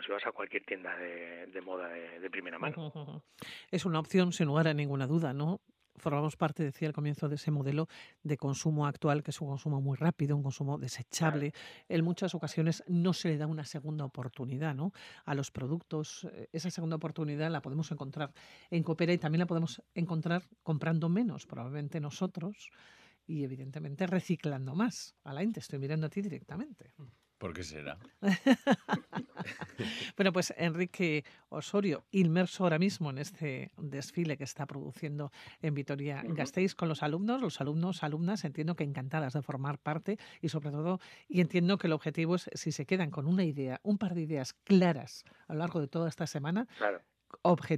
si vas a cualquier tienda de moda de primera mano. Es una opción, sin lugar a ninguna duda, ¿no? Formamos parte, decía al comienzo, de ese modelo de consumo actual, que es un consumo muy rápido, un consumo Claro, desechable. En muchas ocasiones no se le da una segunda oportunidad, ¿no? A los productos. Esa segunda oportunidad la podemos encontrar en Coopera y también la podemos encontrar comprando menos, probablemente nosotros, y evidentemente reciclando más. Alain, te estoy mirando a ti directamente. ¿Por qué será? Bueno, pues Enrique Osorio, inmerso ahora mismo en este desfile que está produciendo en Vitoria-Gasteiz con los alumnos, alumnas, entiendo que encantadas de formar parte y sobre todo, y entiendo que el objetivo es, si se quedan con una idea, un par de ideas claras a lo largo de toda esta semana, claro.